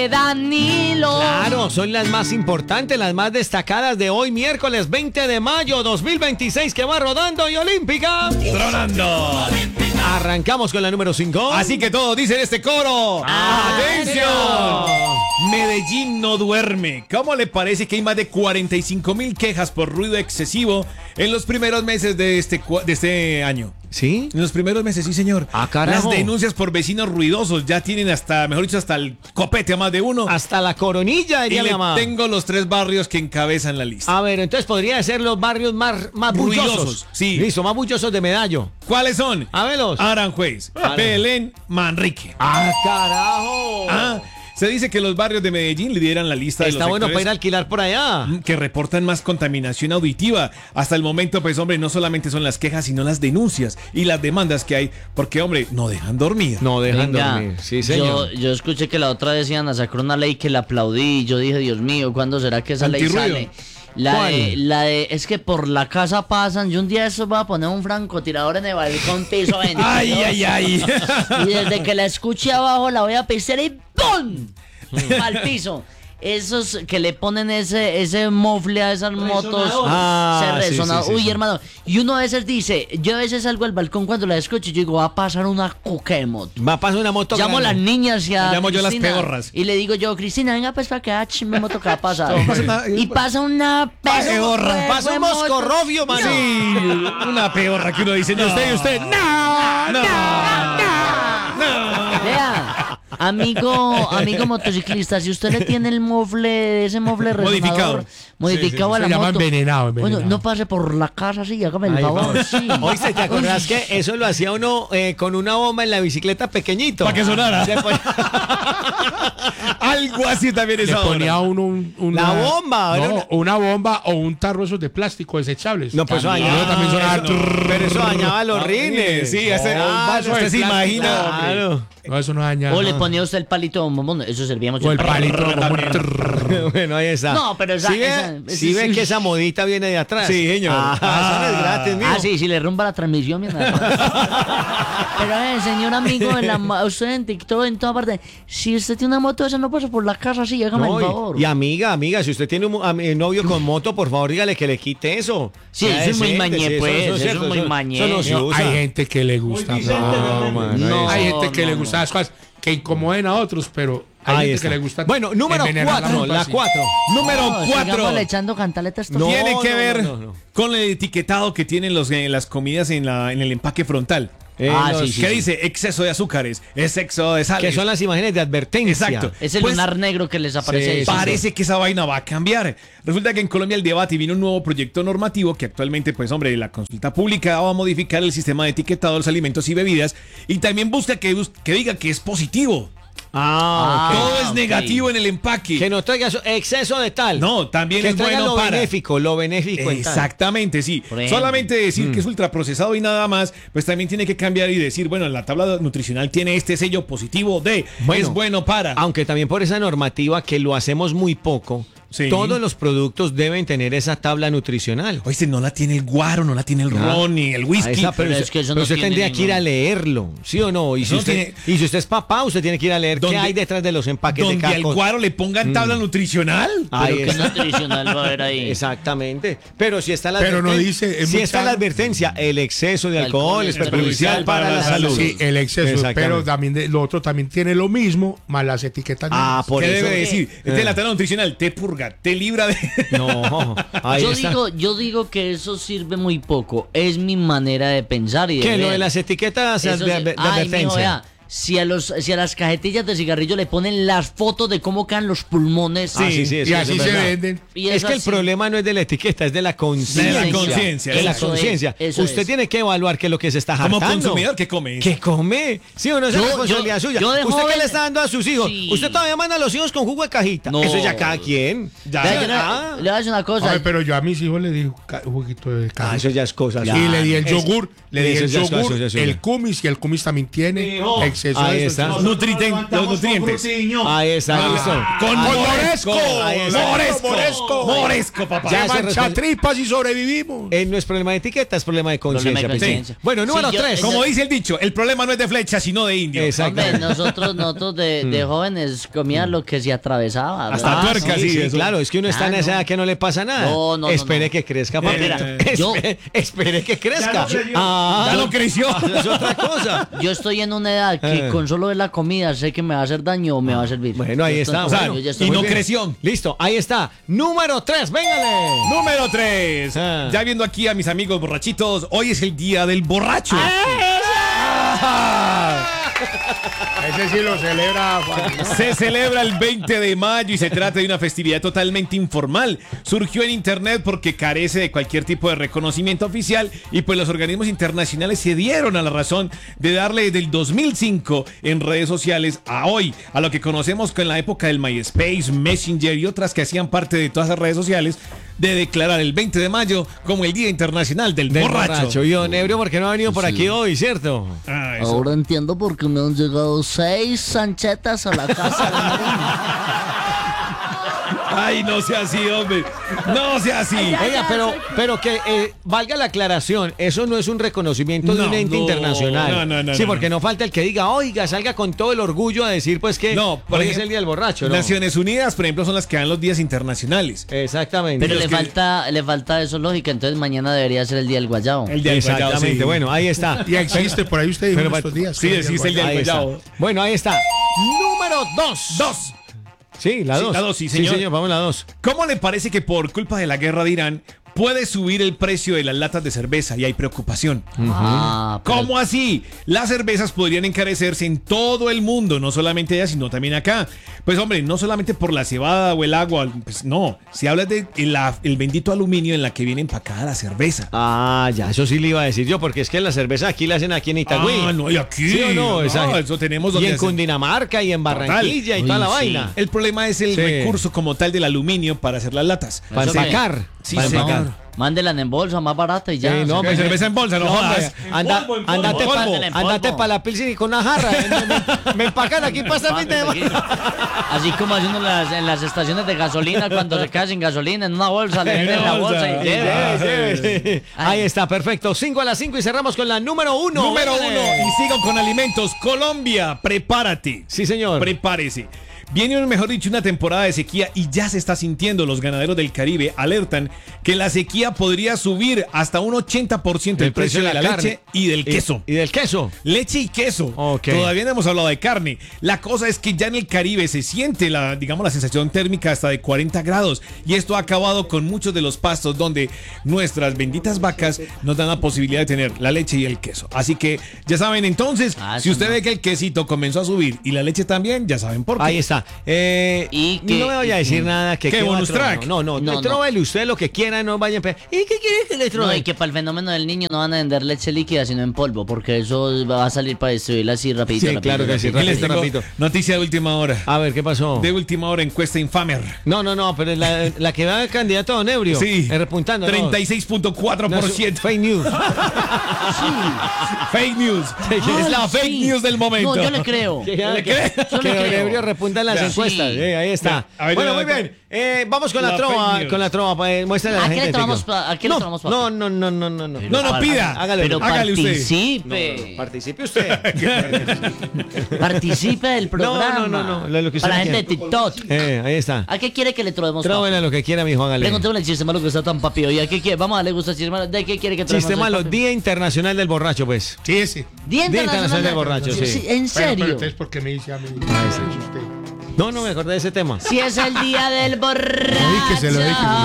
de Danilo. Claro, son las más importantes, las más destacadas de hoy, miércoles 20 de mayo 2026, que va rodando y olímpica. Tronando. Arrancamos con la número 5. Así que todos dicen este coro. ¡Atención! Medellín no duerme. ¿Cómo le parece que hay más de 45,000 quejas por ruido excesivo en los primeros meses de este año? ¿Sí? En los primeros meses, sí, señor. Ah, carajo. Las denuncias por vecinos ruidosos ya tienen hasta, mejor dicho, hasta el copete a más de uno. Hasta la coronilla, Y diría mi le mamá. tengo los 3 barrios que encabezan la lista. A ver, entonces podría ser los barrios más bullosos. Ruidosos, sí. Listo, más bullosos de Medallo. ¿Cuáles son? A verlos. Aranjuez, Belén, Manrique. ¡Ah, carajo! Se dice que los barrios de Medellín lideran la lista de Está los bueno para ir a sectores alquilar por allá. que reportan más contaminación auditiva. Hasta el momento, pues, hombre, no solamente son las quejas, sino las denuncias y las demandas que hay, porque, hombre, no dejan dormir. No dejan Venga, dormir. Sí, señor. Yo escuché que la otra vez iban a sacar una ley que la aplaudí y yo dije, Dios mío, ¿cuándo será que esa ley Antirruido. sale? ¿Cuál? Es que por la casa pasan, yo un día eso voy a poner un francotirador en el balcón piso 22. Ay. Y desde que la escuche abajo la voy a pisar y ¡pum! Al piso. Esos que le ponen ese mofle a esas motos Ah, se resona. sí, Uy, sí. hermano. Y uno a veces dice, yo a veces salgo al balcón cuando la escucho y yo digo, va a pasar una cuquemot. Va a pasar una moto Llamo a las grande. niñas y a Llamo yo a las Cristina, pedorras. y le digo yo, Cristina, venga pues para que me moto que va a pasar. Y pasa una pedorra. Pasa un moscorrofio, mano. Sí, una peorra que uno dice, no. ¿Y usted? ¡No! Vea, amigo motociclista, si usted le tiene ese mofle resonador modificado a la Se llama moto, envenenado. bueno, no pase por la casa así, hágame el Ay, favor. vamos. Sí. Oíste, ¿te acordás que eso lo hacía uno con una bomba en la bicicleta pequeñito? Para que sonara. Se ponía- Algo así también es Le ahora. ponía uno una La bomba, no, era una bomba o un tarro esos de plástico desechables. No, pues eso También. dañaba. También sonaba Pero eso dañaba los rines. Sí, ese vaso usted de se plástico, imagina. Claro. No, eso no daña. O le no. ponía usted el palito bombón, eso servía mucho. O el palito. Bueno, ahí está. No, pero esa- ¿Sí ve que esa modita viene de atrás? Sí, señor. Eso no es gratis, mijo. Ah, sí, si le rumba la transmisión, mi hermano. Pero señor amigo, usted en TikTok, en toda parte, si usted tiene una moto esa, no pasa por la casa así, hágame No, el favor. y amiga, si usted tiene un novio con moto, por favor, dígale que le quite eso. Sí, Sea eso es muy decente, mañé, sí, pues, eso es cierto, muy mañé. Eso no se usa. Hay gente que le gusta. No, man, No. Hay gente que no, le no. gusta las cosas que incomoden a otros, pero hay Ahí gente está. que le gusta. Bueno, número envenenar 4, ropa, la sí. 4. Número No, 4. sigámosle echando cantaletas. No, Tiene que ver no. con el etiquetado que tienen las comidas en el empaque frontal. Sí. ¿Qué dice? Exceso de azúcares, exceso de sales. Que son las imágenes de advertencia. Exacto. Es el Pues, lunar negro que les aparece ahí. sí, Parece que esa vaina va a cambiar. Resulta que en Colombia el debate y viene un nuevo proyecto normativo que actualmente, pues hombre, la consulta pública va a modificar el sistema de etiquetado de los alimentos y bebidas y también busca que diga que es positivo. Ah, ok. Todo es ok. negativo en el empaque. Que no traiga exceso de tal. No, también que es traiga bueno lo para... benéfico en tal. Exactamente, sí. Por ejemplo. Solamente decir que es ultraprocesado y nada más, pues también tiene que cambiar y decir, bueno, la tabla nutricional tiene este sello positivo de Bueno, es bueno para. Aunque también por esa normativa que lo hacemos muy poco, Sí. todos los productos deben tener esa tabla nutricional. Oíste, no la tiene el guaro, no la tiene el ron ni el whisky. Ahí está, pero pero es que eso no usted tiene tendría que ir a ningún- leerlo, ¿sí o no? Y si, No usted, y si usted es papá, usted tiene que ir a leer qué Donde- hay detrás de los empaques de donde cada al cosa. guaro le pongan tabla nutricional. Ahí Pero qué está. nutricional va a haber ahí. Exactamente. Pero si está la Pero no advertencia, dice, es si muy está la caro. advertencia, el exceso de alcohol es Alcohol es perjudicial para la salud. Sí, el exceso, Exactamente. pero también lo otro también tiene lo mismo, más las etiquetas. Ah, por ¿Qué eso. debe decir? Este, la tabla nutricional te purga, te libra de... No, ahí está. Yo digo que eso sirve muy poco. Es mi manera de pensar y de ¿Qué? Lo ver. de las etiquetas Eso de sí. de Ay, mijo, advertencia. vea, si a las cajetillas de cigarrillo le ponen las fotos de cómo quedan los pulmones. Ah, sí, y eso así es se verdad. venden. Y Es que el así. problema no es de la etiqueta, es de la conciencia. De la conciencia. De la Eso es, conciencia. eso Usted es. tiene que evaluar qué es lo que se está Como hartando. consumidor, ¿qué come? ¿Qué come? ¿Sí o no? Esa es Yo- responsabilidad yo- suya. yo de ¿Usted qué joven- le está dando a sus hijos? Sí. Usted todavía manda a los hijos con jugo de cajita. No. Eso ya cada quien. Ya. Vea, yo Ah. le voy a decir una cosa. Hombre, pero yo a mis hijos les di un juguito de Ah, carne. eso ya es cosa. Y le di el yogur, le di eso el ya es yogur, cosa suya. el kumis, y el kumis también tiene Mijo. exceso Ahí de eso, está. eso- Los nutrientes. Ahí está, listo. Con Moresco. Ahí está. Moresco, papá. Ya Se se mancha responde. tripas y sobrevivimos. No es problema de etiqueta, es problema de conciencia. Problema de Pechi. conciencia. Bueno, número Sí, yo- 3. Como dice el dicho, el problema no es de flecha, sino de indio. Exacto. Hombre, nosotros de jóvenes comían lo que se atravesaba. Hasta ¿verdad? tuerca, sí, sí, eso. claro, es que uno está en Ah, esa no. edad que no le pasa nada. No. Espere que crezca, papito. Mira, yo- Espere que crezca. Ya no creció. Es otra cosa. Yo estoy en una edad que con solo ver la comida sé que me va a hacer daño o me va a servir. Bueno, ahí está. Entonces, Bueno, yo ya y estoy no muy bien. creció. Listo, ahí está. Número 3, véngale. Número 3. Ah. Ya viendo aquí a mis amigos borrachitos, hoy es el día del borracho. Ese sí lo celebra Juan. Se celebra el 20 de mayo y se trata de una festividad totalmente informal. Surgió en internet porque carece de cualquier tipo de reconocimiento oficial y pues los organismos internacionales se dieron a la razón de darle del 2005 en redes sociales a hoy, a lo que conocemos con la época del MySpace, Messenger y otras que hacían parte de todas las redes sociales, de declarar el 20 de mayo como el Día Internacional del Borracho. Y don Ebrio, ¿por qué no ha venido por aquí hoy, cierto? Ah, eso. Ahora entiendo por qué me han llegado 6 sanchetas a la casa de Marín. Ay, no sea así, hombre. No sea así. Oiga, pero que valga la aclaración, eso no es un reconocimiento de No, un ente no, internacional. no, sí, no, porque no. no falta el que diga, oiga, salga con todo el orgullo a decir, pues que No, por hoy es ejemplo, el día del borracho, ¿no? Naciones Unidas, por ejemplo, son las que dan los días internacionales. Exactamente. Pero Los le falta eso lógica, entonces mañana debería ser el día del guayabo. El día del guayabo, Exactamente. sí. Bueno, ahí está. Y existe, por ahí usted dijo Pero en estos días. sí, existe el día del Ahí está. guayabo. Bueno, ahí está. Número 2. 2. Sí, la Sí, 2. la dos, sí, señor. Vamos la 2. ¿Cómo le parece que por culpa de la guerra de Irán puede subir el precio de las latas de cerveza y hay preocupación? Ah, pero- ¿Cómo así? Las cervezas podrían encarecerse en todo el mundo, no solamente allá, sino también acá. Pues hombre, no solamente por la cebada o el agua, pues no. Se habla de el bendito aluminio en la que viene empacada la cerveza. Ah, ya, eso sí le iba a decir yo, porque es que la cerveza aquí la hacen aquí en Itagüí. Ah, no, y aquí. ¿Sí o no? Esa- eso tenemos Y donde en hacer- Cundinamarca y en Barranquilla y Uy, toda la sí. vaina. El problema es el Sí. recurso como tal del aluminio para hacer las latas. Para Eso que- empacar. Sí, para señor. empacar. Mándela en bolsa más barata y ya. Sí, no, Que pues, cerveza en bolsa, no jodas. Anda, En polvo, en andate polvo. Mándela en polvo. para la pilsen y con una jarra. Me empacan aquí pasa el fin de semana. Así como haciendo en las estaciones de gasolina cuando se queda sin gasolina en una bolsa, le venden la bolsa y lleve. Ahí está, perfecto. 5 a las 5 y cerramos con la número 1. Número 1. Y sigo con alimentos. Colombia, prepárate. Sí, señor. Prepárese. Viene, mejor dicho, una temporada de sequía y ya se está sintiendo. Los ganaderos del Caribe alertan que la sequía podría subir hasta un 80% el precio de la carne. leche y del queso. Y del queso. Leche y queso. Ok. Todavía no hemos hablado de carne. La cosa es que ya en el Caribe se siente la sensación térmica hasta de 40 grados. Y esto ha acabado con muchos de los pastos donde nuestras benditas vacas nos dan la posibilidad de tener la leche y el queso. Así que ya saben entonces, Ah, si eso usted no. ve que el quesito comenzó a subir y la leche también, ya saben por qué. Ahí está. Y que- no me vaya a decir nada que ¿Qué va bonus a tronar. track? No, tróvele usted lo que quiera, no vaya a ¿Y qué quiere que le No, trone? y que para el fenómeno del niño no van a vender leche líquida, sino en polvo, porque eso va a salir para distribuirla así rapidito. Sí, rapidito, claro que sí, Y les rapidito, tengo rapidito. noticia de última hora. A ver, ¿qué pasó? De última hora, encuesta Infamer. No, pero la que va de candidato a Don Ebrio. Sí. Repuntando. ¿no? 36.4%. Fake news. Fake news. Es la fake sí. news del momento. No, yo le creo. Que ¿Le cree? Yo le Don creo. Ebrio repunta en las Ya. encuestas. Sí. Ahí está. Ya. A ver, Bueno, ya, muy ya. bien. Vamos con la La trova. fake news. Con la trova. Muéstrale a la ¿A qué gente. le tomamos Tico. ¿A qué le tomamos papi? No. No, no, pida. Hágale, Pero hágale usted. participe. Participe usted. Participe del programa. No, lo que usted Para la quiera. gente de TikTok. Ahí está. ¿A qué quiere que le trovemos Tróvele lo que quiera, mi Juan. Preguntémosle el chiste malo que está tan papi hoy. ¿A qué quiere? Vamos a darle gusto al chiste malo. ¿De qué quiere que trovemos Chiste hoy, malo. papi? Día Internacional del Borracho, pues. Sí, ese. Día Internacional del Borracho, sí. ¿En Pero serio? entonces, ¿por qué me dice a mí? No me acordé de ese tema. Si es el día del borracho. Dedíqueselo, dedíqueselo.